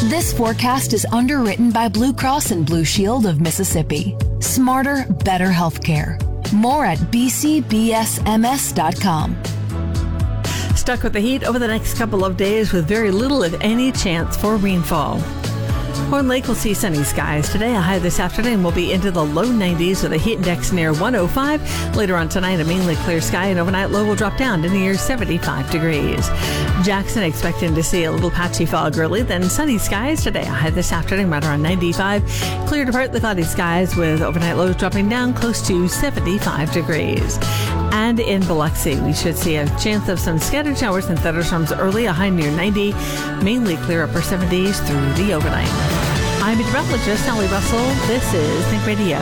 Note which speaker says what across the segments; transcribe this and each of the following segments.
Speaker 1: This forecast is underwritten by Blue Cross and Blue Shield of Mississippi. Smarter, better healthcare. More at bcbsms.com.
Speaker 2: Stuck with the heat over the next couple of days with very little, if any, chance for rainfall. Horn Lake will see sunny skies today. A high this afternoon will be into the low 90s with a heat index near 105. Later on tonight, a mainly clear sky and overnight low will drop down to near 75 degrees. Jackson expecting to see a little patchy fog early, then sunny skies today. A high this afternoon right around 95. Clear to partly cloudy skies with overnight lows dropping down close to 75 degrees. And in Biloxi, we should see a chance of some scattered showers and thunderstorms early, a high near 90. Mainly clear upper 70s through the overnight. I'm meteorologist Sally Russell. This is Think Radio.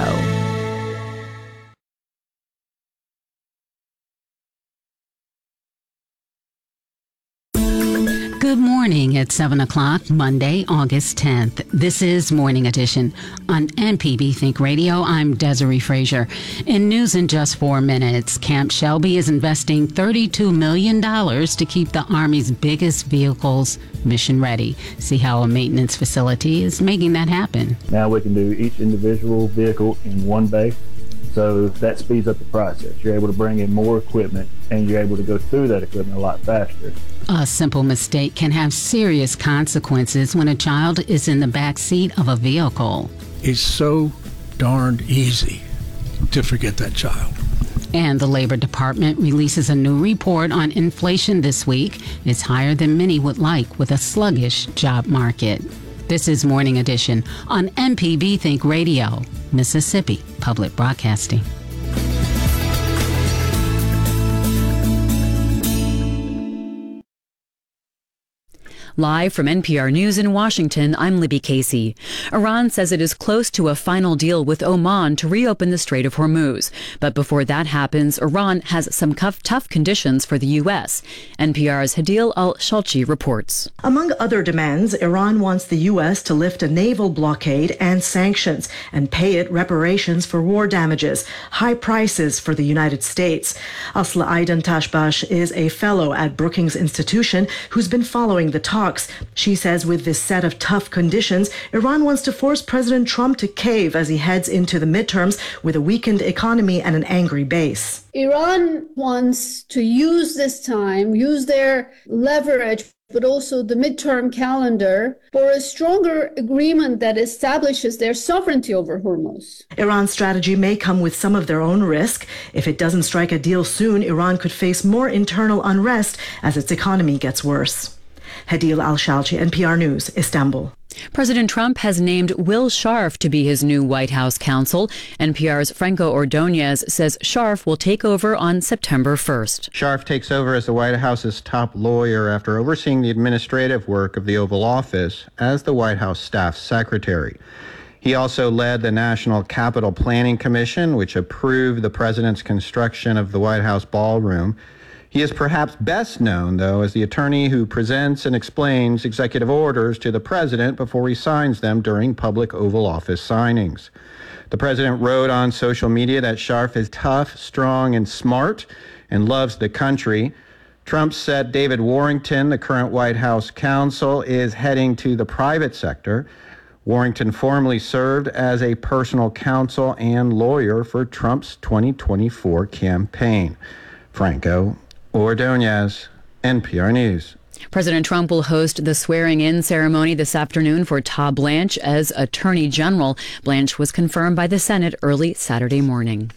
Speaker 3: Good morning at 7 o'clock, Monday, August 10th. This is Morning Edition. On MPB Think Radio, I'm Desiree Frazier. In news in just 4 minutes, Camp Shelby is investing $32 million to keep the Army's biggest vehicles mission ready. See how a maintenance facility is making that happen.
Speaker 4: Now we can do each individual vehicle in one bay, so that speeds up the process. You're able to bring in more equipment, and you're able to go through that equipment a lot faster.
Speaker 3: A simple mistake can have serious consequences when a child is in the back seat of a vehicle.
Speaker 5: It's so darned easy to forget that child.
Speaker 3: And the Labor Department releases a new report on inflation this week. It's higher than many would like with a sluggish job market. This is Morning Edition on MPB Think Radio, Mississippi Public Broadcasting.
Speaker 6: Live from NPR News in Washington, I'm Libby Casey. Iran says it is close to a final deal with Oman to reopen the Strait of Hormuz. But before that happens, Iran has some tough conditions for the U.S. NPR's Hadil Al-Shalchi reports.
Speaker 7: Among other demands, Iran wants the U.S. to lift a naval blockade and sanctions and pay it reparations for war damages, high prices for the United States. Asla Aidan Tashbash is a fellow at Brookings Institution who's been following the talks. She says with this set of tough conditions, Iran wants to force President Trump to cave as he heads into the midterms with a weakened economy and an angry base.
Speaker 8: Iran wants to use this time, use their leverage, but also the midterm calendar for a stronger agreement that establishes their sovereignty over Hormuz. Iran's strategy may come with some of their own risk. If it doesn't strike a deal soon, Iran could face more internal unrest as its economy gets worse. Hadil Al-Shalchi, NPR News, Istanbul.
Speaker 6: President Trump has named Will Scharf to be his new White House counsel. NPR's Franco Ordonez says Scharf will take over on September 1st.
Speaker 9: Scharf takes over as the White House's top lawyer after overseeing the administrative work of the Oval Office as the White House staff secretary. He also led the National Capital Planning Commission, which approved the president's construction of the White House ballroom. He is perhaps best known, though, as the attorney who presents and explains executive orders to the president before he signs them during public Oval Office signings. The president wrote on social media that Scharf is tough, strong, and smart, and loves the country. Trump said David Warrington, the current White House counsel, is heading to the private sector. Warrington formerly served as a personal counsel and lawyer for Trump's 2024 campaign. Franco Ordonez, NPR News.
Speaker 6: President Trump will host the swearing-in ceremony this afternoon for Todd Blanche as Attorney General. Blanche was confirmed by the Senate early Saturday morning.